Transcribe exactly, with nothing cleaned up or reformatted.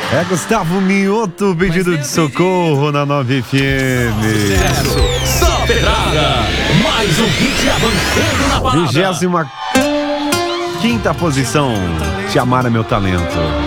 É Gustavo Mioto, pedido de socorro na nove F M. Sucesso, só pedrada. Mais um hit avançando na parada. Vigésima quinta posição. Te amar é meu talento.